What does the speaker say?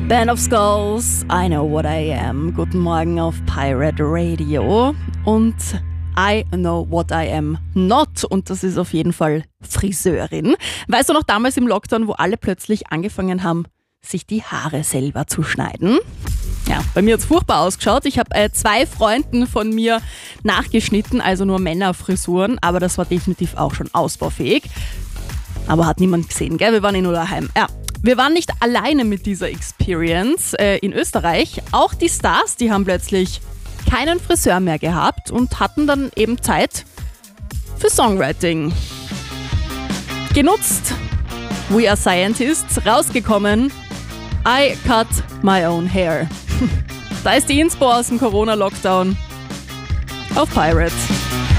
Band of Skulls, I Know What I Am. Guten Morgen auf Pirate Radio. Und I Know What I Am Not. Und das ist auf jeden Fall Friseurin. Weißt du noch damals im Lockdown, wo alle plötzlich angefangen haben, sich die Haare selber zu schneiden? Ja, bei mir hat es furchtbar ausgeschaut. Ich habe 2 Freunden von mir nachgeschnitten, also nur Männerfrisuren. Aber das war definitiv auch schon ausbaufähig. Aber hat niemand gesehen, gell? Wir waren nur daheim. Ja. Wir waren nicht alleine mit dieser Experience in Österreich. Auch die Stars, die haben plötzlich keinen Friseur mehr gehabt und hatten dann eben Zeit für Songwriting. Genutzt, We Are Scientists, rausgekommen, I Cut My Own Hair. Da ist die Inspo aus dem Corona-Lockdown auf Pirate.